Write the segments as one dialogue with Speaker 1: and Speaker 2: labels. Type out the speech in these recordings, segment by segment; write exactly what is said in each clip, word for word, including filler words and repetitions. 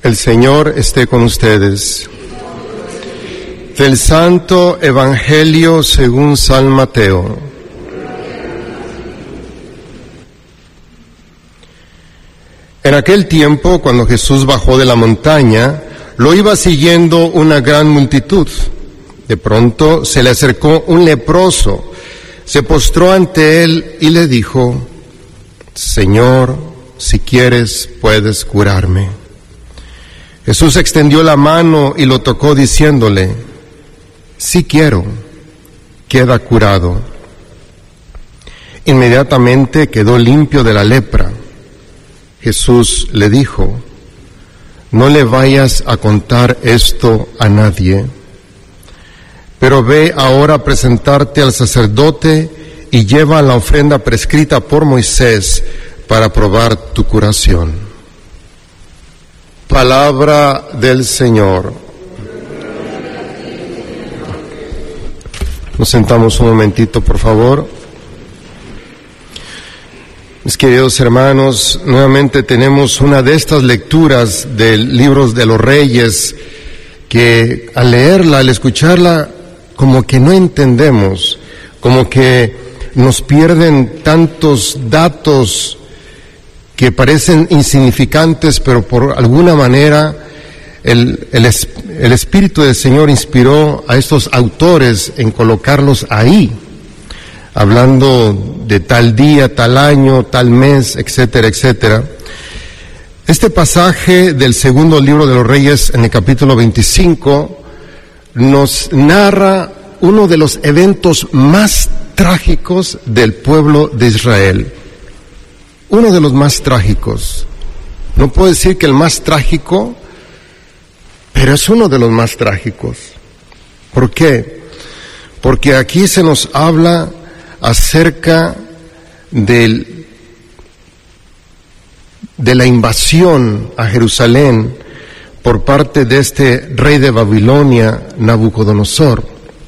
Speaker 1: El Señor esté con ustedes. Del Santo Evangelio según San Mateo. En aquel tiempo, cuando Jesús bajó de la montaña, lo iba siguiendo una gran multitud. De pronto se le acercó un leproso, se postró ante él y le dijo: Señor, si quieres, puedes curarme. Jesús extendió la mano y lo tocó diciéndole: Sí quiero, queda curado. Inmediatamente quedó limpio de la lepra. Jesús le dijo: No le vayas a contar esto a nadie, pero ve ahora a presentarte al sacerdote y lleva la ofrenda prescrita por Moisés para probar tu curación. Palabra del Señor. Nos sentamos un momentito, por favor. Mis queridos hermanos, nuevamente tenemos una de estas lecturas del libro de los Reyes que al leerla, al escucharla, como que no entendemos, como que nos pierden tantos datos que parecen insignificantes, pero por alguna manera el, el, el Espíritu del Señor inspiró a estos autores en colocarlos ahí, hablando de tal día, tal año, tal mes, etcétera, etcétera. Este pasaje del segundo libro de los Reyes, en el capítulo veinticinco, nos narra uno de los eventos más trágicos del pueblo de Israel. Uno de los más trágicos. No puedo decir que el más trágico, pero es uno de los más trágicos. ¿Por qué? Porque aquí se nos habla acerca del, de la invasión a Jerusalén por parte de este rey de Babilonia, Nabucodonosor.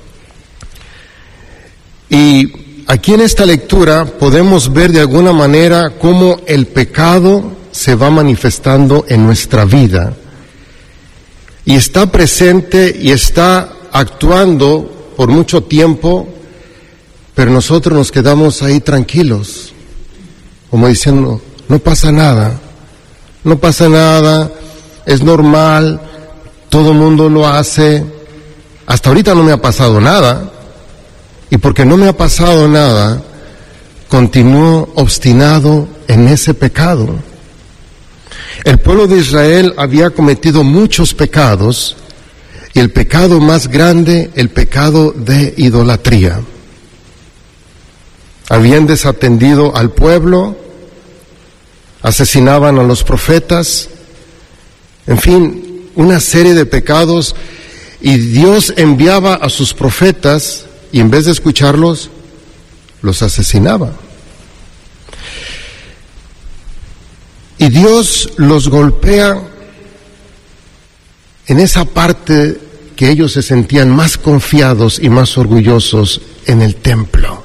Speaker 1: Y aquí en esta lectura podemos ver de alguna manera cómo el pecado se va manifestando en nuestra vida. Y está presente y está actuando por mucho tiempo, pero nosotros nos quedamos ahí tranquilos, como diciendo: no pasa nada, no pasa nada, es normal, todo el mundo lo hace, hasta ahorita no me ha pasado nada. Y porque no me ha pasado nada, continúo obstinado en ese pecado. El pueblo de Israel había cometido muchos pecados, y el pecado más grande, el pecado de idolatría. Habían desatendido al pueblo, asesinaban a los profetas, en fin, una serie de pecados, y Dios enviaba a sus profetas, y en vez de escucharlos, los asesinaba. Y Dios los golpea en esa parte que ellos se sentían más confiados y más orgullosos, en el templo.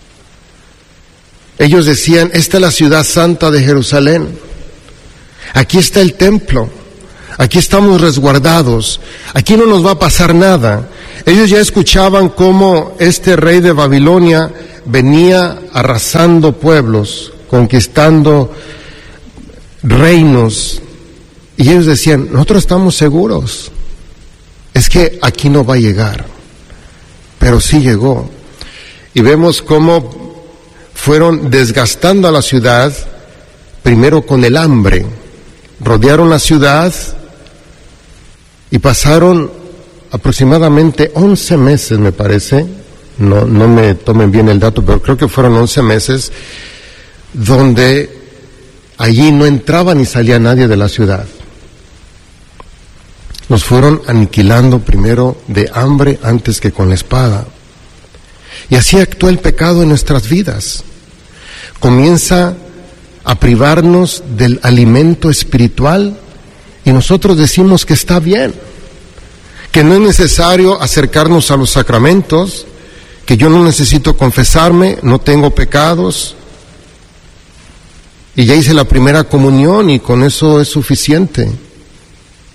Speaker 1: Ellos decían: esta es la ciudad santa de Jerusalén, aquí está el templo, aquí estamos resguardados, aquí no nos va a pasar nada. Ellos ya escuchaban cómo este rey de Babilonia venía arrasando pueblos, conquistando reinos, y ellos decían: nosotros estamos seguros, es que aquí no va a llegar. Pero sí llegó, y vemos cómo fueron desgastando a la ciudad, primero con el hambre. Rodearon la ciudad y pasaron aproximadamente once meses, me parece, no, no me tomen bien el dato, pero creo que fueron once meses, donde allí no entraba ni salía nadie de la ciudad. Los fueron aniquilando primero de hambre antes que con la espada. Y así actúa el pecado en nuestras vidas. Comienza a privarnos del alimento espiritual y nosotros decimos que está bien, que no es necesario acercarnos a los sacramentos, que yo no necesito confesarme, no tengo pecados, y ya hice la primera comunión y con eso es suficiente.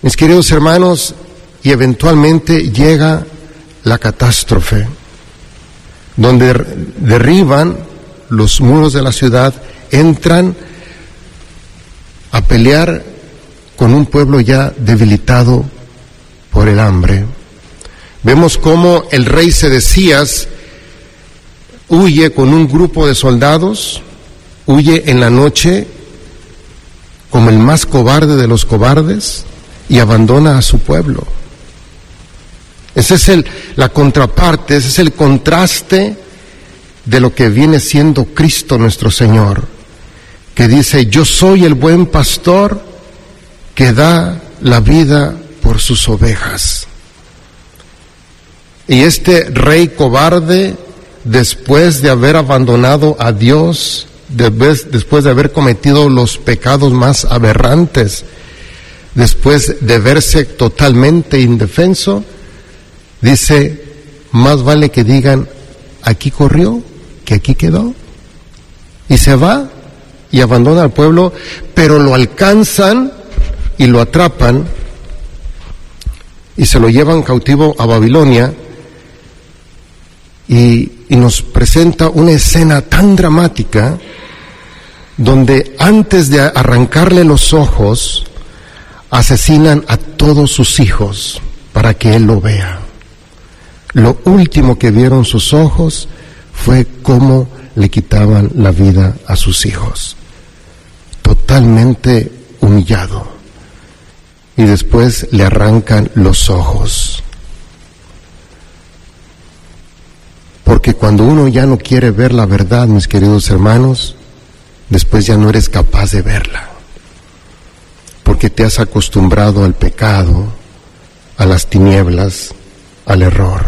Speaker 1: Mis queridos hermanos, y eventualmente llega la catástrofe, donde derriban los muros de la ciudad, entran a pelear con un pueblo ya debilitado por el hambre. Vemos cómo el rey Sedecías huye con un grupo de soldados, huye en la noche como el más cobarde de los cobardes y abandona a su pueblo. Esa es el, la contraparte, ese es el contraste de lo que viene siendo Cristo nuestro Señor, que dice: yo soy el buen pastor que da la vida por sus ovejas. Y este rey cobarde, después de haber abandonado a Dios, después de haber cometido los pecados más aberrantes, después de verse totalmente indefenso, dice: más vale que digan, aquí corrió, que aquí quedó. Y se va y abandona al pueblo, pero lo alcanzan y lo atrapan y se lo llevan cautivo a Babilonia. Y, y nos presenta una escena tan dramática, donde antes de arrancarle los ojos, asesinan a todos sus hijos para que él lo vea. Lo último que vieron sus ojos fue cómo le quitaban la vida a sus hijos. Totalmente humillado. Y después le arrancan los ojos. Porque cuando uno ya no quiere ver la verdad, mis queridos hermanos, después ya no eres capaz de verla. Porque te has acostumbrado al pecado, a las tinieblas, al error.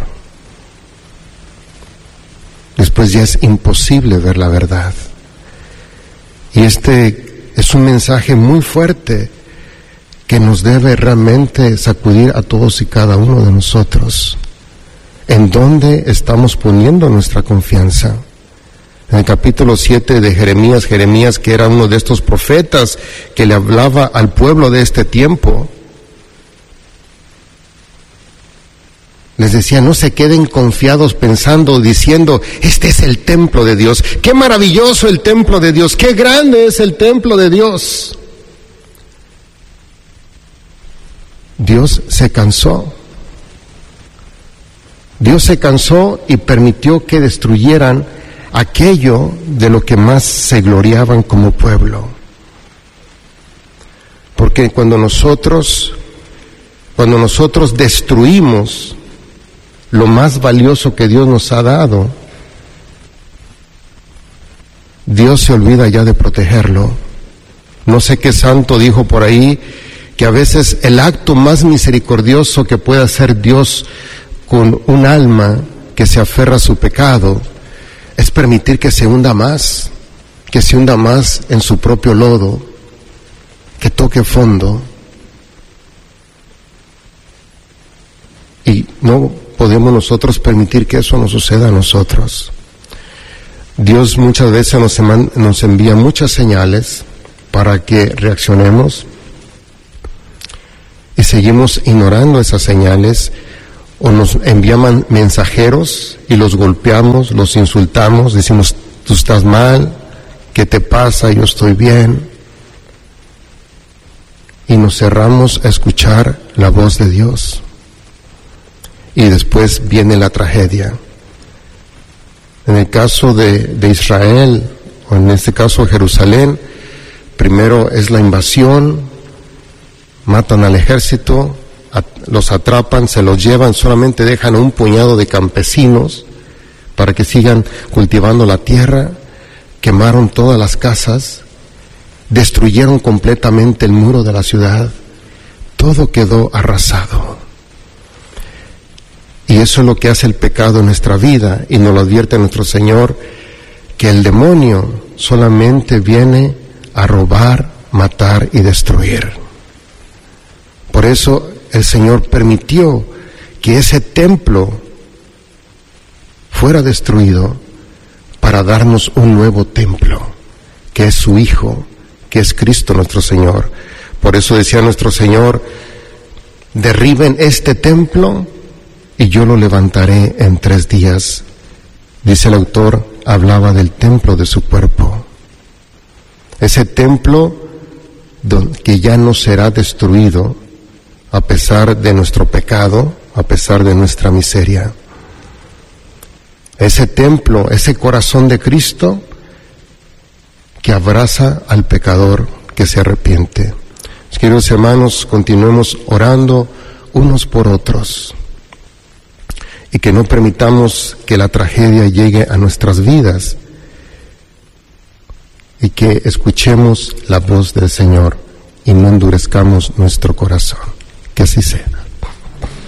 Speaker 1: Después ya es imposible ver la verdad. Y este es un mensaje muy fuerte que nos debe realmente sacudir a todos y cada uno de nosotros. ¿En dónde estamos poniendo nuestra confianza? En el capítulo siete de Jeremías, Jeremías, que era uno de estos profetas que le hablaba al pueblo de este tiempo, les decía: no se queden confiados pensando, diciendo, este es el templo de Dios, qué maravilloso el templo de Dios, qué grande es el templo de Dios. Dios se cansó. Dios se cansó y permitió que destruyeran aquello de lo que más se gloriaban como pueblo. Porque cuando nosotros, cuando nosotros destruimos lo más valioso que Dios nos ha dado, Dios se olvida ya de protegerlo. No sé qué santo dijo por ahí que a veces el acto más misericordioso que puede hacer Dios con un alma que se aferra a su pecado es permitir que se hunda más, que se hunda más en su propio lodo, que toque fondo. Y no podemos nosotros permitir que eso nos suceda a nosotros. Dios muchas veces nos, nos envía muchas señales para que reaccionemos y seguimos ignorando esas señales, o nos envían mensajeros y los golpeamos, los insultamos, decimos: tú estás mal, ¿qué te pasa? Yo estoy bien. Y nos cerramos a escuchar la voz de Dios. Y después viene la tragedia. En el caso de, de Israel, o en este caso Jerusalén, primero es la invasión, matan al ejército, los atrapan, se los llevan, solamente dejan a un puñado de campesinos para que sigan cultivando la tierra, quemaron todas las casas, destruyeron completamente el muro de la ciudad, todo quedó arrasado. Y eso es lo que hace el pecado en nuestra vida, y nos lo advierte nuestro Señor, que el demonio solamente viene a robar, matar y destruir. Por eso el Señor permitió que ese templo fuera destruido para darnos un nuevo templo, que es su Hijo, que es Cristo nuestro Señor. Por eso decía nuestro Señor derriben este templo y yo lo levantaré en tres días. Dice el autor, hablaba del templo de su cuerpo. Ese templo que ya no será destruido a pesar de nuestro pecado, a pesar de nuestra miseria. Ese templo, ese corazón de Cristo que abraza al pecador que se arrepiente. Queridos hermanos, continuemos orando unos por otros y que no permitamos que la tragedia llegue a nuestras vidas y que escuchemos la voz del Señor y no endurezcamos nuestro corazón. Que así sea.